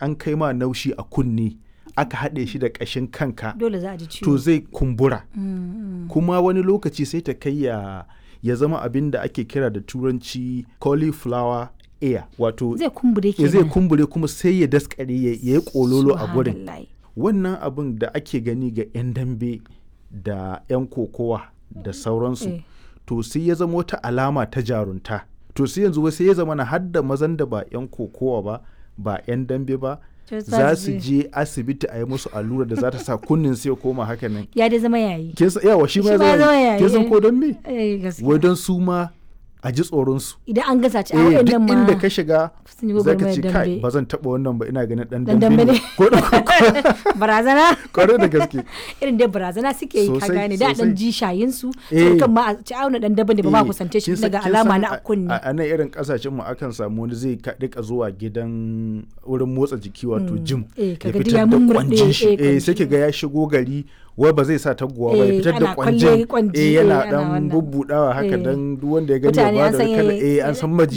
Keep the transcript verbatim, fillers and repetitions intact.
an kai ma naushi a kunne aka haɗe shi da ƙashin kanka dole za a ji ciwo to zai kumbura mm, mm. kuma wani lokaci sai ta kai ya ya zama abin da ake kira da turanci cauliflower ear wato zai kumbure ya kenan zai kumbure kuma sai ya daskare ya ya yi kololo a gurin Subhanallah. wannan abin da ake gani ga 'yan dambe da 'yan kokowa da sauransu Eh. to sai ya zama wata alama ta jarunta to sai yanzu wai sai ya zama na hadda mazan da ba 'yan kokowa ba ba 'yan dambe ba To za su je asibiti a yi musu allura da za ta sa kunnin sai ya koma haka nan ya dai zama yayi kin san yawa shi ma Shi ma ya ya zama zama yayi. kin san ko don me eh gaskiya wai don su ma a ji tsoron su idan an gasa ci a eh waɗannan duk ma inda ka shiga sun yi za ka gwagwarmayar ce kai dambe ba zan taɓa wannan ba ina ganin ɗan Dan dambe dambe ne ne. ko da barazana kwarai da gaske irin dai barazana suke yi ka Sosai, gane da sosai. dan ji shayin su Eh. kan ma a ci auna dan daban da ba ma Eh, kusance shi kin san- daga kin alama san na a- akunni a a nan irin kasashen mu akan samu wani zai ka- rika zuwa gidan wurin motsa jiki wato gym Eh, ya kaga duk fitar ya da mummurɗe, kwanjin shi eh, eh kwanji. sai ki ga ya shigo gari wai ba zai sa taguwa ba ya Eh, fitar ana da kwalle kwanjin kwanji, eh eh, yana ana dan wannan. bubbudawa haka Eh. dan duk wanda ya gani ya Mutane ba an da san, kala eh, eh an san maji